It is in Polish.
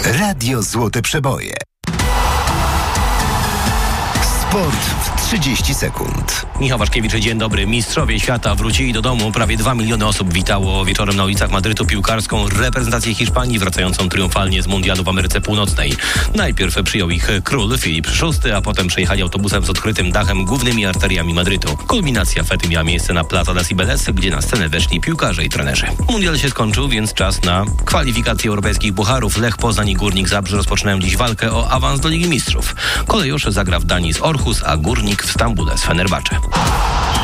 Radio Złote Przeboje. Sport w 30 sekund. Michał Waszkiewicz, dzień dobry. Mistrzowie świata wrócili do domu. Prawie 2 miliony osób witało wieczorem na ulicach Madrytu piłkarską reprezentację Hiszpanii wracającą triumfalnie z mundialu w Ameryce Północnej. Najpierw przyjął ich król Filip VI, a potem przejechali autobusem z odkrytym dachem głównymi arteriami Madrytu. Kulminacja fety miała miejsce na Plaza de Cibeles, gdzie na scenę weszli piłkarze i trenerzy. Mundial się skończył, więc czas na kwalifikacje europejskich pucharów. Lech Poznań i Górnik Zabrze rozpoczynają dziś walkę o awans do Ligi Mistrzów. Kolejusz zagra w Danii z Orhus, a Górnik w Stambule z Fenerbahce.